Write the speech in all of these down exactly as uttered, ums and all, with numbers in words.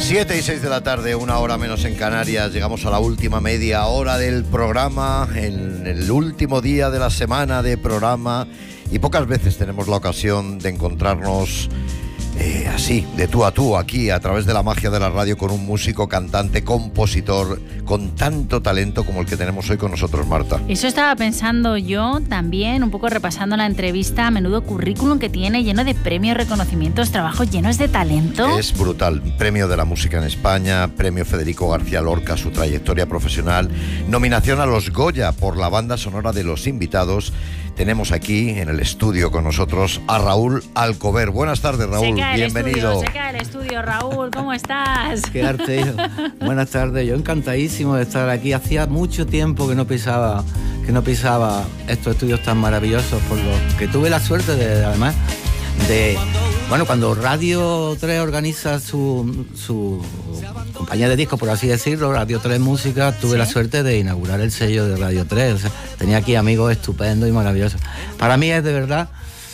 Siete y seis de la tarde, una hora menos en Canarias. Llegamos a la última media hora del programa, en el último día de la semana de programa, y pocas veces tenemos la ocasión de encontrarnos eh, así, de tú a tú, aquí, a través de la magia de la radio, con un músico, cantante, compositor, con tanto talento como el que tenemos hoy con nosotros, Marta. Eso estaba pensando yo también, un poco repasando la entrevista, menudo currículum que tiene, lleno de premios, reconocimientos, trabajos llenos de talento. Es brutal. Premio de la música en España, premio Federico García Lorca, su trayectoria profesional, nominación a los Goya por la banda sonora de Los Invitados. Tenemos aquí en el estudio con nosotros a Raúl Alcover. Buenas tardes, Raúl. Bienvenido. Estudio, se cae el estudio, Raúl. ¿Cómo estás? Qué arte, hijo. Buenas tardes. Yo encantadísimo de estar aquí. Hacía mucho tiempo que no pisaba, que no pisaba estos estudios tan maravillosos, por los que tuve la suerte de, además, de... Bueno, cuando Radio tres organiza su, su compañía de discos, por así decirlo, Radio tres Música, tuve ¿Sí? la suerte de inaugurar el sello de Radio tres. O sea, tenía aquí amigos estupendos y maravillosos. Para mí es de verdad,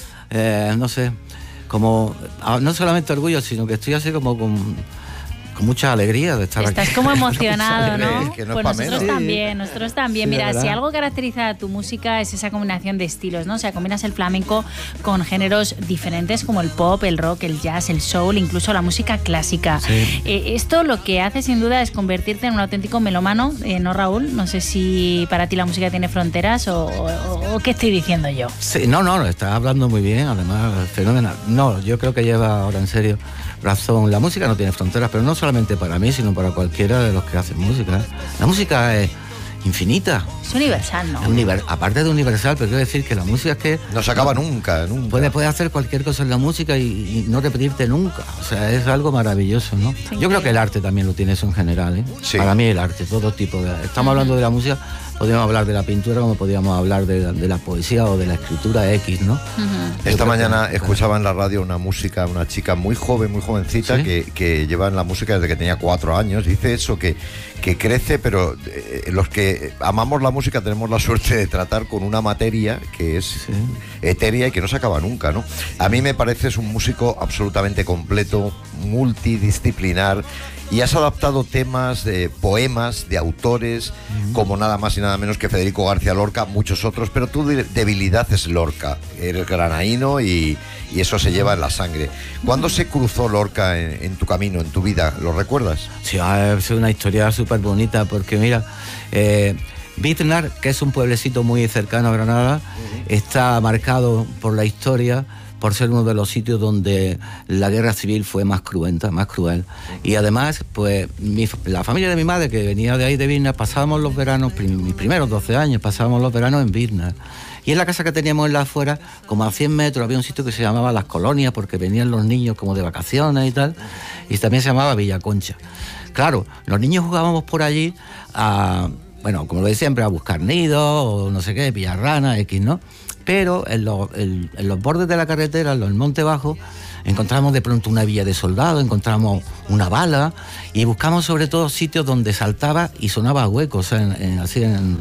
eh, no sé, como, no solamente orgullo, sino que estoy así como con... con mucha alegría de estar Estás aquí. Estás como emocionado, ¿no? Es que no pues es nosotros sí. también, nosotros también. Sí, Mira, ¿verdad? si algo caracteriza a tu música es esa combinación de estilos, ¿no? O sea, combinas el flamenco con géneros diferentes como el pop, el rock, el jazz, el soul, incluso la música clásica. Sí. Eh, esto lo que hace sin duda es convertirte en un auténtico melómano, eh, ¿no, Raúl? No sé si para ti la música tiene fronteras o, o, o qué estoy diciendo yo. Sí, no, no, estás hablando muy bien, además, fenomenal. No, yo creo que lleva ahora en serio razón. La música no tiene fronteras, pero no solamente para mí, sino para cualquiera de los que hacen música, ¿eh? La música es infinita. Es universal, ¿no? Es univer- aparte de universal, pero quiero decir que la música es que... No se acaba nunca, nunca. Puedes, puedes hacer cualquier cosa en la música y, y no repetirte nunca. O sea, es algo maravilloso, ¿no? Sí, yo creo que el arte también lo tiene eso en general, ¿eh? Sí. Para mí el arte, todo tipo de... Estamos hablando de la música, podríamos hablar de la pintura como podríamos hablar de, de la poesía o de la escritura X, ¿no? Uh-huh. Esta mañana que, escuchaba en la radio una música, una chica muy joven, muy jovencita, ¿Sí? que, que lleva en la música desde que tenía cuatro años. Dice eso, que, que crece, pero eh, los que amamos la música tenemos la suerte de tratar con una materia que es Sí. etérea y que no se acaba nunca, ¿no? A mí me pareces un músico absolutamente completo, multidisciplinar, y has adaptado temas de poemas de autores uh-huh. como nada más y nada menos que Federico García Lorca, muchos otros, pero tu debilidad es Lorca, eres granaíno y, y eso se lleva en la sangre. ¿Cuándo uh-huh. se cruzó Lorca en, en tu camino, en tu vida? ¿Lo recuerdas? Sí, es una historia súper bonita porque mira, eh, Biznar, que es un pueblecito muy cercano a Granada, uh-huh. está marcado por la historia por ser uno de los sitios donde la guerra civil fue más cruenta, más cruel. Y además, pues mi, la familia de mi madre, que venía de ahí de Biznar, pasábamos los veranos, prim, mis primeros doce años, pasábamos los veranos en Biznar. Y en la casa que teníamos en la afuera, como a cien metros, había un sitio que se llamaba Las Colonias, porque venían los niños como de vacaciones y tal, y también se llamaba Villa Concha. Claro, los niños jugábamos por allí a, bueno, como lo de siempre, a buscar nidos, o no sé qué, pillar ranas, X, ¿no? Pero en los, en, en los bordes de la carretera, en el monte bajo, encontramos de pronto una villa de soldados, encontramos una bala y buscamos sobre todo sitios donde saltaba y sonaba a huecos, en, en, así en,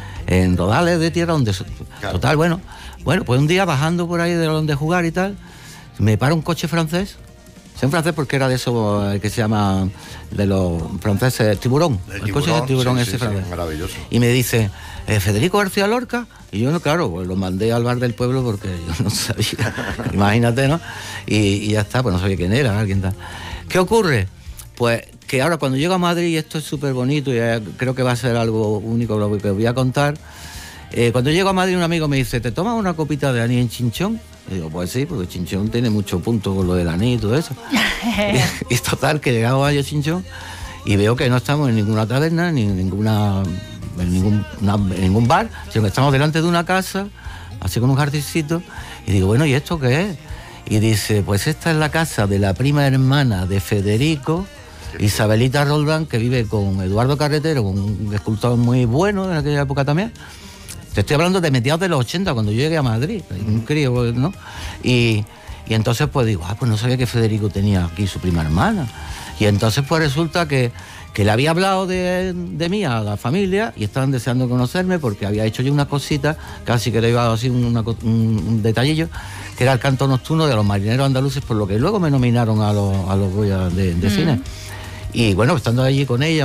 en rodales de tierra donde... Claro. Total, bueno, bueno, pues un día bajando por ahí de donde jugar y tal, me para un coche francés. Sé un francés porque era de eso que se llama, de los franceses, tiburón. El, el tiburón, coche de tiburón sí, ese sí, francés. Sí, maravilloso. Y me dice, eh, ¿Federico García Lorca? Y yo, no, claro, pues lo mandé al bar del pueblo porque yo no sabía, imagínate, ¿no? Y, y ya está, pues no sabía quién era, quién tal. ¿Qué ocurre? Pues que ahora cuando llego a Madrid, y esto es súper bonito, y creo que va a ser algo único lo que os voy a contar, eh, cuando llego a Madrid un amigo me dice, ¿te tomas una copita de anís en Chinchón? Y digo, pues sí, porque Chinchón tiene mucho punto con lo del anís y todo eso. y, y total, que llegamos a Chinchón y veo que no estamos en ninguna taberna, ni en ninguna... En ningún, una, en ningún bar, sino que estamos delante de una casa, así con un jardincito, y digo, bueno, ¿y esto qué es? Y dice, pues esta es la casa de la prima hermana de Federico, Isabelita Roldán, que vive con Eduardo Carretero, un escultor muy bueno en aquella época también. Te estoy hablando de mediados de los ochenta, cuando yo llegué a Madrid, un crío, ¿no? Y, y entonces pues digo, ah, pues no sabía que Federico tenía aquí su prima hermana. Y entonces pues resulta que que le había hablado de, de mí a la familia y estaban deseando conocerme porque había hecho yo una cosita, casi que le iba a decir una, un, un detallillo, que era el canto nocturno de los marineros andaluces, por lo que luego me nominaron a los, a los Goya de, de mm. cine. Y bueno, estando allí con ella,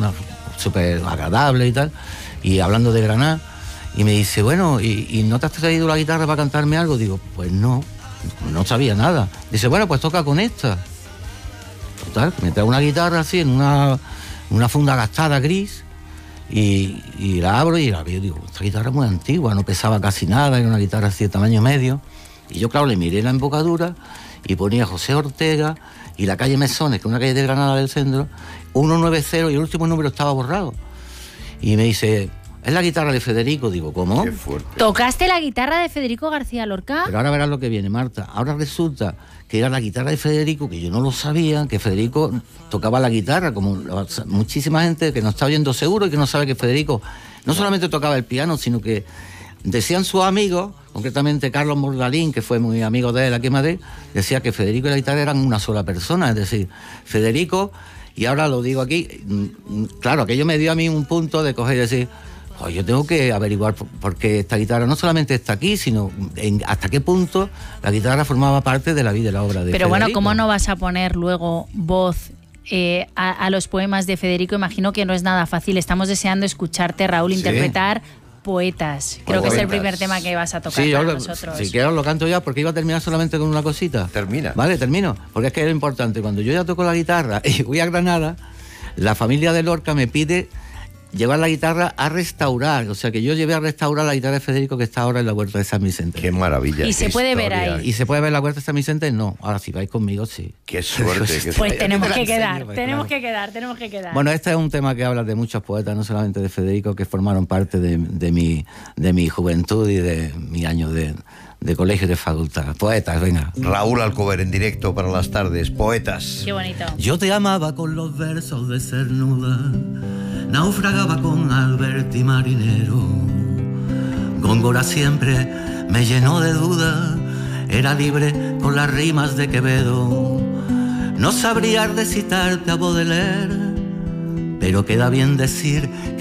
súper agradable y tal, y hablando de Granada, y me dice, bueno, ¿y, ¿y no te has traído la guitarra para cantarme algo? Digo, pues no, no sabía nada. Dice, bueno, pues toca con esta. Total, me trae una guitarra así, en una, una funda gastada gris, y, y la abro y la veo, digo, esta guitarra es muy antigua, no pesaba casi nada, era una guitarra así de tamaño medio. Y yo, claro, le miré la embocadura y ponía José Ortega y la calle Mesones, que es una calle de Granada del centro, ciento noventa, y el último número estaba borrado. Y me dice, es la guitarra de Federico. Digo, ¿cómo? Qué fuerte. ¿Tocaste la guitarra de Federico García Lorca? Pero ahora verás lo que viene, Marta. Ahora resulta que era la guitarra de Federico, que yo no lo sabía, que Federico tocaba la guitarra, como muchísima gente que no está oyendo seguro y que no sabe que Federico no solamente tocaba el piano, sino que decían sus amigos, concretamente Carlos Mordalín, que fue muy amigo de él aquí en Madrid, decía que Federico y la guitarra eran una sola persona. Es decir, Federico, y ahora lo digo aquí, claro, aquello me dio a mí un punto de coger y decir, oh, yo tengo que averiguar por, por qué esta guitarra no solamente está aquí, sino en, hasta qué punto la guitarra formaba parte de la vida y la obra de Pero Federico. bueno, ¿cómo no vas a poner luego voz eh, a, a los poemas de Federico? Imagino que no es nada fácil. Estamos deseando escucharte, Raúl, Sí. interpretar Poetas. Creo Poetas. que es el primer tema que vas a tocar Sí, para yo, nosotros. si quiero lo canto ya, porque iba a terminar solamente con una cosita. Termina. Vale, termino. Porque es que es importante. Cuando yo ya toco la guitarra y voy a Granada, la familia de Lorca me pide llevar la guitarra a restaurar. O sea, que yo llevé a restaurar la guitarra de Federico, que está ahora en la Huerta de San Vicente. Qué maravilla. Y qué se puede ver historia. ahí. ¿Y se puede ver la Huerta de San Vicente? No. Ahora, si vais conmigo, sí. Qué suerte. qué Pues suerte. tenemos Te la que enseño, quedar, pues, tenemos claro. que quedar, tenemos que quedar. Bueno, este es un tema que habla de muchos poetas, no solamente de Federico, que formaron parte de, de, mi, de mi juventud y de mi año de, de colegio y de facultad. Poetas, venga. Raúl Alcover en directo para las tardes. Poetas. Qué bonito. Yo te amaba con los versos de Cernuda, naufragaba con Alberti Marinero. Góngora siempre me llenó de duda, era libre con las rimas de Quevedo. No sabría recitarte a Baudelaire, pero queda bien decir